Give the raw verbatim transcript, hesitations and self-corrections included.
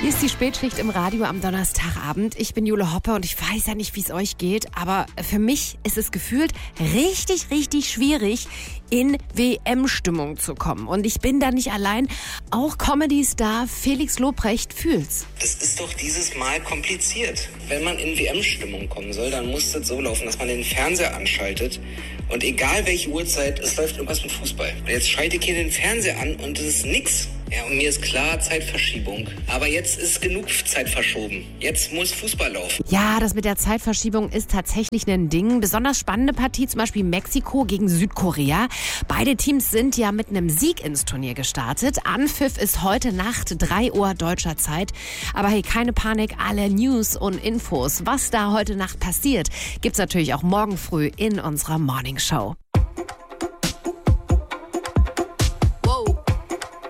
Hier ist die Spätschicht im Radio am Donnerstagabend. Ich bin Jule Hoppe und ich weiß ja nicht, wie es euch geht, aber für mich ist es gefühlt richtig, richtig schwierig, in W M-Stimmung zu kommen. Und ich bin da nicht allein. Auch Comedy-Star Felix Lobrecht fühlt's. Das ist doch dieses Mal kompliziert. Wenn man in W M-Stimmung kommen soll, dann muss das so laufen, dass man den Fernseher anschaltet. Und egal welche Uhrzeit, es läuft irgendwas mit Fußball. Und jetzt schalte ich hier den Fernseher an und es ist nix. Ja, und mir ist klar, Zeitverschiebung. Aber jetzt ist genug Zeit verschoben. Jetzt muss Fußball laufen. Ja, das mit der Zeitverschiebung ist tatsächlich ein Ding. Besonders spannende Partie, zum Beispiel Mexiko gegen Südkorea. Beide Teams sind ja mit einem Sieg ins Turnier gestartet. Anpfiff ist heute Nacht drei Uhr deutscher Zeit. Aber hey, keine Panik, alle News und Infos, was da heute Nacht passiert, gibt's natürlich auch morgen früh in unserer Morning Show.